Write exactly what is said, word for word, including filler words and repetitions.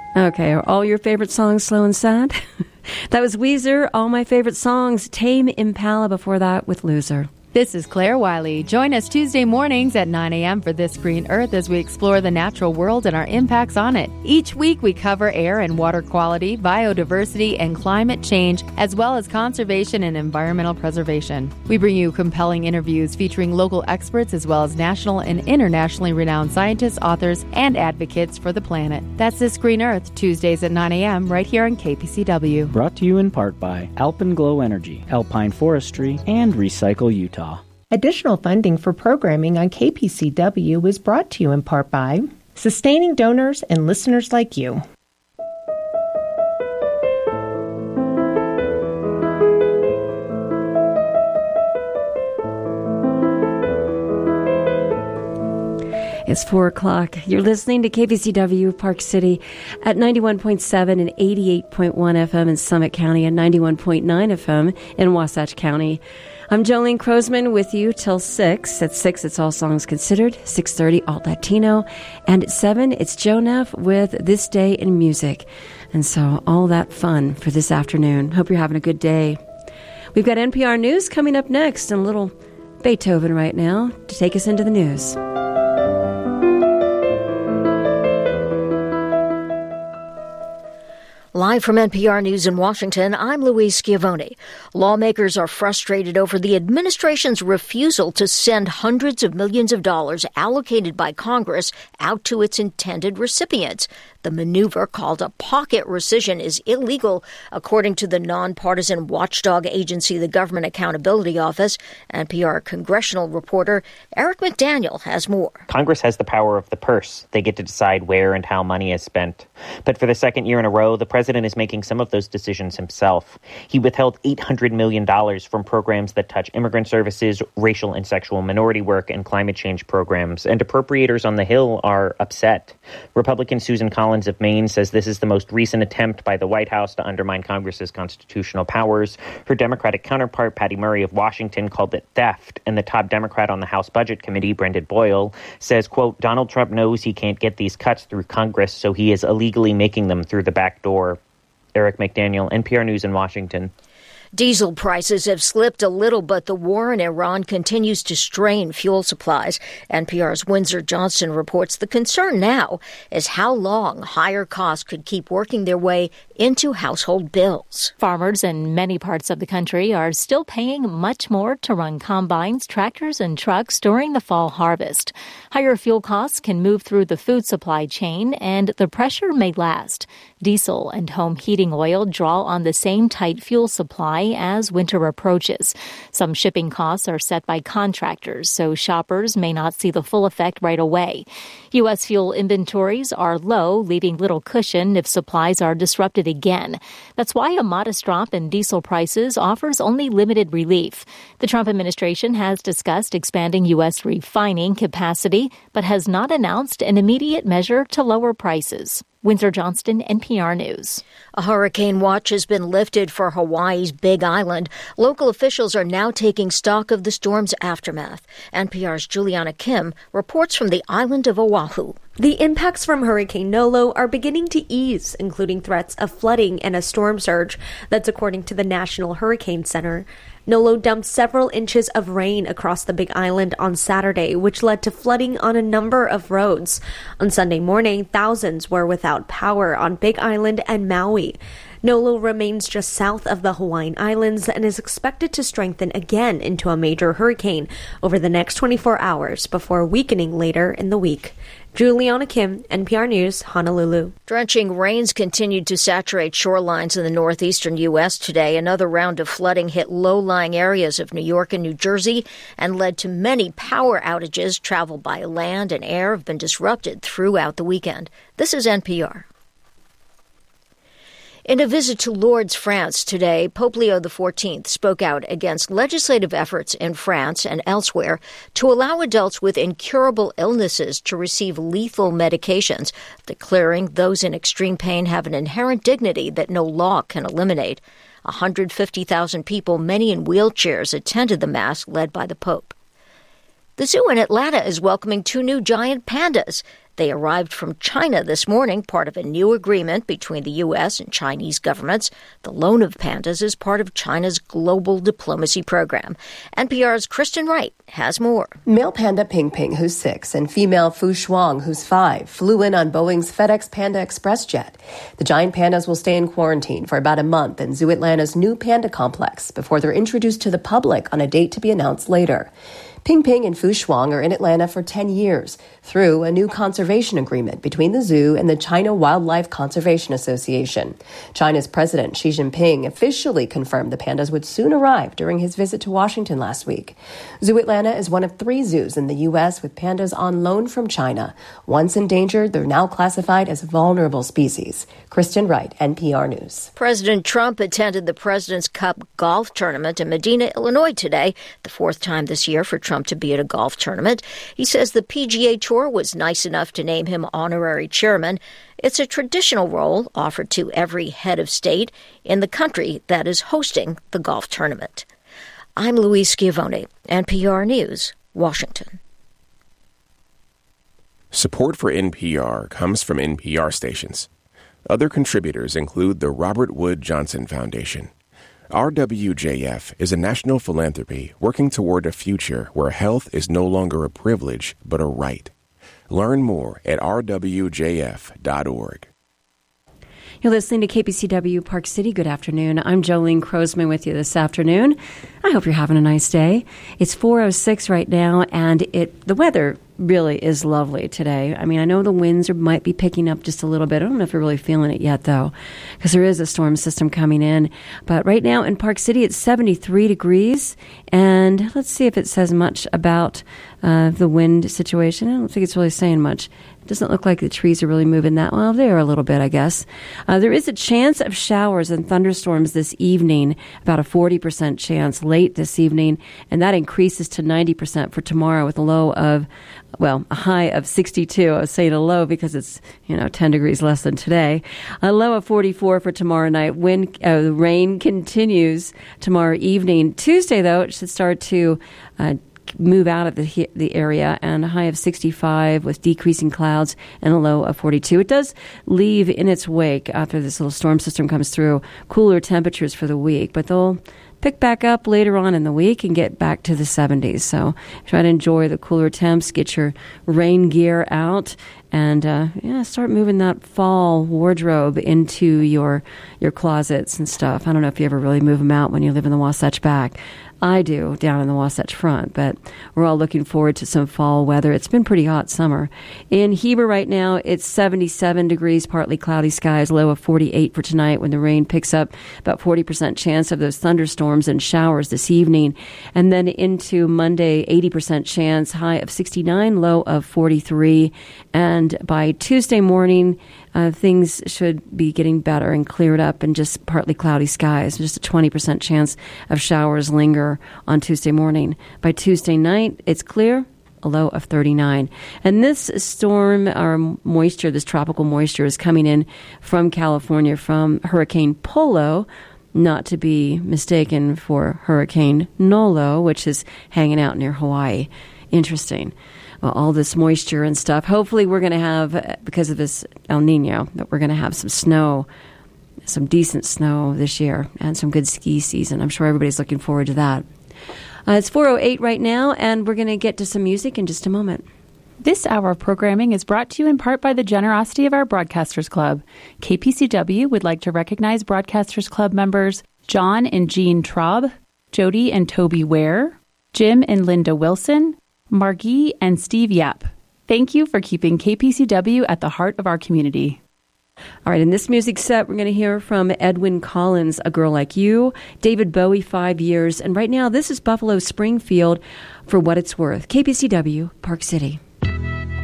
Okay, are all your favorite songs slow and sad? That was Weezer, All My Favorite Songs. Tame Impala before that with Loser. This is Claire Wiley. Join us Tuesday mornings at nine a.m. for This Green Earth as we explore the natural world and our impacts on it. Each week we cover air and water quality, biodiversity, and climate change, as well as conservation and environmental preservation. We bring you compelling interviews featuring local experts as well as national and internationally renowned scientists, authors, and advocates for the planet. That's This Green Earth, Tuesdays at nine a.m. right here on K P C W. Brought to you in part by Alpenglow Energy, Alpine Forestry, and Recycle Utah. Additional funding for programming on K P C W is brought to you in part by sustaining donors and listeners like you. It's four o'clock. You're listening to K P C W Park City at ninety-one point seven and eighty-eight point one F M in Summit County and ninety-one point nine F M in Wasatch County. I'm Jolene Crozman with you till six. At six, it's All Songs Considered. six thirty, Alt Latino. And at seven, it's Joe Neff with This Day in Music. And so all that fun for this afternoon. Hope you're having a good day. We've got N P R News coming up next and a little Beethoven right now to take us into the news. Live from N P R News in Washington, I'm Louise Schiavone. Lawmakers are frustrated over the administration's refusal to send hundreds of millions of dollars allocated by Congress out to its intended recipients. The maneuver, called a pocket rescission, is illegal, according to the nonpartisan watchdog agency, the Government Accountability Office. N P R congressional reporter Eric McDaniel has more. Congress has the power of the purse. They get to decide where and how money is spent. But for the second year in a row, the president is making some of those decisions himself. He withheld eight hundred million dollars from programs that touch immigrant services, racial and sexual minority work, and climate change programs. And appropriators on the Hill are upset. Republican Susan Collins of Maine says this is the most recent attempt by the White House to undermine Congress's constitutional powers. Her Democratic counterpart, Patty Murray of Washington, called it theft. And the top Democrat on the House Budget Committee, Brendan Boyle, says, quote, Donald Trump knows he can't get these cuts through Congress, so he is illegally making them through the back door. Eric McDaniel, N P R News in Washington. Diesel prices have slipped a little, but the war in Iran continues to strain fuel supplies. N P R's Windsor Johnston reports the concern now is how long higher costs could keep working their way into household bills. Farmers in many parts of the country are still paying much more to run combines, tractors, and trucks during the fall harvest. Higher fuel costs can move through the food supply chain, and the pressure may last. Diesel and home heating oil draw on the same tight fuel supply as winter approaches. Some shipping costs are set by contractors, so shoppers may not see the full effect right away. U S fuel inventories are low, leaving little cushion if supplies are disrupted again. That's why a modest drop in diesel prices offers only limited relief. The Trump administration has discussed expanding U S refining capacity, but has not announced an immediate measure to lower prices. Windsor Johnston, N P R News. A hurricane watch has been lifted for Hawaii's Big Island. Local officials are now taking stock of the storm's aftermath. N P R's Juliana Kim reports from the island of Oahu. The impacts from Hurricane Nolo are beginning to ease, including threats of flooding and a storm surge. That's according to the National Hurricane Center. Nolo dumped several inches of rain across the Big Island on Saturday, which led to flooding on a number of roads. On Sunday morning, thousands were without power on Big Island and Maui. Nolo remains just south of the Hawaiian Islands and is expected to strengthen again into a major hurricane over the next twenty-four hours before weakening later in the week. Juliana Kim, N P R News, Honolulu. Drenching rains continued to saturate shorelines in the northeastern U S today. Another round of flooding hit low-lying areas of New York and New Jersey and led to many power outages. Travel by land and air have been disrupted throughout the weekend. This is N P R. In a visit to Lourdes, France today, Pope Leo the fourteenth spoke out against legislative efforts in France and elsewhere to allow adults with incurable illnesses to receive lethal medications, declaring those in extreme pain have an inherent dignity that no law can eliminate. one hundred fifty thousand people, many in wheelchairs, attended the Mass led by the Pope. The zoo in Atlanta is welcoming two new giant pandas. They arrived from China this morning, part of a new agreement between the U S and Chinese governments. The loan of pandas is part of China's global diplomacy program. N P R's Kristen Wright has more. Male panda Ping Ping, who's six, and female Fu Shuang, who's five, flew in on Boeing's FedEx Panda Express jet. The giant pandas will stay in quarantine for about a month in Zoo Atlanta's new panda complex before they're introduced to the public on a date to be announced later. Ping Ping and Fu Shuang are in Atlanta for ten years through a new conservation agreement between the zoo and the China Wildlife Conservation Association. China's President Xi Jinping officially confirmed the pandas would soon arrive during his visit to Washington last week. Zoo Atlanta is one of three zoos in the U S with pandas on loan from China. Once endangered, they're now classified as vulnerable species. Kristen Wright, N P R News. President Trump attended the President's Cup golf tournament in Medina, Illinois today, the fourth time this year for Trump to be at a golf tournament. He says the P G A Tour was nice enough to name him honorary chairman. It's a traditional role offered to every head of state in the country that is hosting the golf tournament. I'm Louise Schiavone, N P R News, Washington. Support for N P R comes from N P R stations. Other contributors include the Robert Wood Johnson Foundation. R W J F is a national philanthropy working toward a future where health is no longer a privilege but a right. Learn more at r w j f dot org. You're listening to K P C W Park City. Good afternoon. I'm Jolene Crosman with you this afternoon. I hope you're having a nice day. It's four oh six right now, and it the weather really is lovely today. I mean, I know the winds are, might be picking up just a little bit. I don't know if you're really feeling it yet, though, because there is a storm system coming in. But right now in Park City, it's seventy-three degrees. And let's see if it says much about uh, the wind situation. I don't think it's really saying much. It doesn't look like the trees are really moving that well. They are a little bit, I guess. Uh, there is a chance of showers and thunderstorms this evening, about a forty percent chance late this evening, and that increases to ninety percent for tomorrow with a low of, well, a high of sixty-two. I was saying a low because it's, you know, ten degrees less than today. A low of forty-four for tomorrow night. Wind, uh, the rain continues tomorrow evening. Tuesday, though, it should start to uh, move out of the the area, and a high of sixty-five with decreasing clouds and a low of forty-two. It does leave in its wake, after this little storm system comes through, cooler temperatures for the week, but they'll pick back up later on in the week and get back to the seventies. So try to enjoy the cooler temps, get your rain gear out, and uh, yeah, start moving that fall wardrobe into your your closets and stuff. I don't know if you ever really move them out when you live in the Wasatch Back. I do down in the Wasatch Front, but we're all looking forward to some fall weather. It's been pretty hot summer. In Heber right now, it's seventy-seven degrees, partly cloudy skies, low of forty-eight for tonight when the rain picks up, about forty percent chance of those thunderstorms and showers this evening. And then into Monday, eighty percent chance, high of sixty-nine, low of forty-three. And by Tuesday morning, Uh, things should be getting better and cleared up and just partly cloudy skies. Just a twenty percent chance of showers linger on Tuesday morning. By Tuesday night, it's clear, a low of thirty-nine. And this storm or moisture, this tropical moisture, is coming in from California from Hurricane Polo, not to be mistaken for Hurricane Nolo, which is hanging out near Hawaii. Interesting. Well, all this moisture and stuff. Hopefully we're going to have, because of this El Nino, that we're going to have some snow, some decent snow this year, and some good ski season. I'm sure everybody's looking forward to that. Uh, it's four oh eight right now, and we're going to get to some music in just a moment. This hour of programming is brought to you in part by the generosity of our Broadcasters Club. K P C W would like to recognize Broadcasters Club members John and Jean Traub, Jody and Toby Ware, Jim and Linda Wilson, Margie and Steve Yap. Thank you for keeping K P C W at the heart of our community. All right, in this music set, we're going to hear from Edwyn Collins, A Girl Like You, David Bowie, Five Years, and right now this is Buffalo Springfield, For What It's Worth. K P C W, Park City.